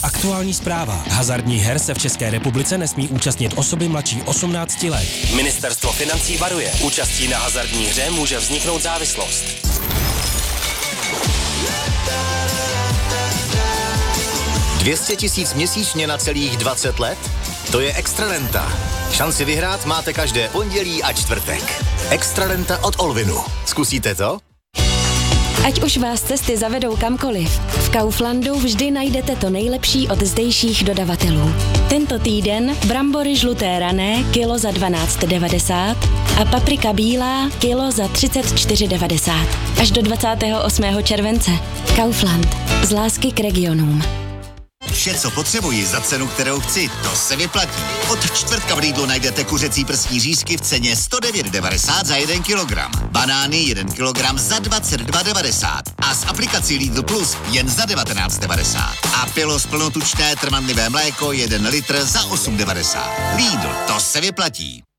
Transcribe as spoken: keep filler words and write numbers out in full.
Aktuální zpráva. Hazardních her se v České republice nesmí účastnit osoby mladší osmnácti let. Ministerstvo financí varuje. Účastí na hazardní hře může vzniknout závislost. dvě stě tisíc měsíčně na celých dvacet let? To je Extrarenta. Šanci vyhrát máte každé pondělí a čtvrtek. Extrarenta od Olvinu. Zkusíte to? Ať už vás cesty zavedou kamkoliv, v Kauflandu vždy najdete to nejlepší od zdejších dodavatelů. Tento týden brambory žluté rané kilo za dvanáct devadesát a paprika bílá kilo za třicet čtyři devadesát. Až do dvacátého osmého července. Kaufland. Z lásky k regionům. Vše, co potřebuji za cenu, kterou chci, to se vyplatí. Od čtvrtka v Lidlu najdete kuřecí prsní řízky v ceně sto devět devadesát za jeden kilogram. Banány jeden kilogram za dvacet dva devadesát. A s aplikací Lidl Plus jen za devatenáct devadesát. A Pilos plnotučné trvanlivé mléko jeden litr za osm devadesát. Lidl, to se vyplatí.